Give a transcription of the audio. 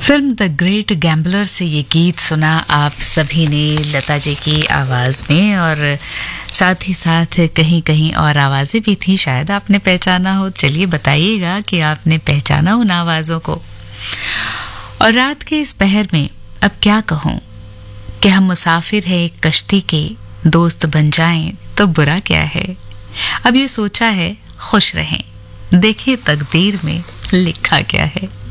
Film the great gambler से ये गीत सुना आप सभी ने लता जी की आवाज़ में, और साथ ही साथ कहीं कहीं और आवाज़ें भी थी, शायद आपने पहचाना हो। चलिए बताइएगा कि आपने पहचाना उन आवाज़ों को। और रात के इस पहर में अब क्या कहूँ कि हम मुसाफिर हैं एक कश्ती के, दोस्त बन जाएं तो बुरा क्या है। अब ये सोचा है खुश रहें, देखें तकदीर में लिखा क्या है।